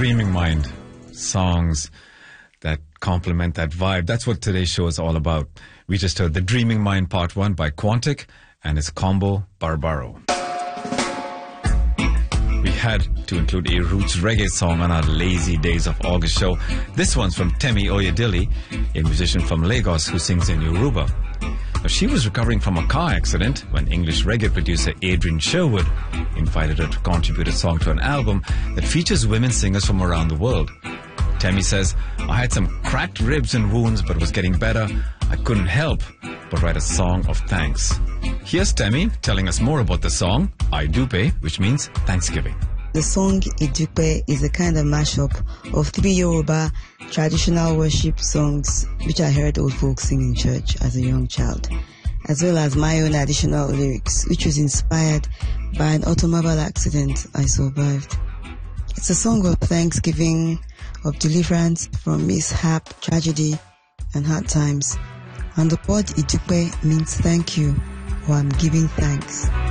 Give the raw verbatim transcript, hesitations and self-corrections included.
Dreaming Mind, songs that complement that vibe. That's what today's show is all about. We just heard The Dreaming Mind Part one by Quantic and its combo Barbaro. We had to include a roots reggae song on our Lazy Days of August show. This one's from Temi Oyedele, a musician from Lagos who sings in Yoruba. Now, she was recovering from a car accident when English reggae producer Adrian Sherwood invited her to contribute a song to an album that features women singers from around the world. Temi says, "I had some cracked ribs and wounds, but was getting better. I couldn't help but write a song of thanks." Here's Temi telling us more about the song, Idupe, which means Thanksgiving. The song Idupe is a kind of mashup of three Yoruba traditional worship songs which I heard old folks sing in church as a young child, as well as my own additional lyrics, which was inspired by an automobile accident I survived. It's a song of thanksgiving, of deliverance from mishap, tragedy, and hard times. And the word Idupe means thank you, or I'm giving thanks.